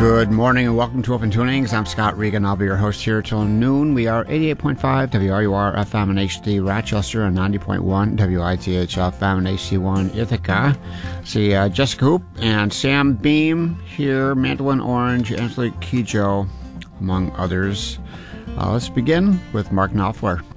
Good morning and welcome to Open Tunings. I'm Scott Regan. I'll be your host here till noon. We are 88.5 WRUR FM and HD Rochester and 90.1 WITH FM and HD1 Ithaca. See Jessica Hoop and Sam Beam here, Mandolin Orange, Angelique Kidjo, among others. Let's begin with Mark Knopfler.